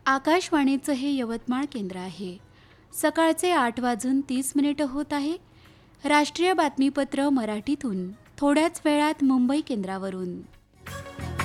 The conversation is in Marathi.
आकाशवाणीचं हे यवतमाळ केंद्र आहे. सकाळचे 8:30 होत आहे. राष्ट्रीय बातमीपत्र मराठीतून थोड्याच वेळात मुंबई केंद्रावरून.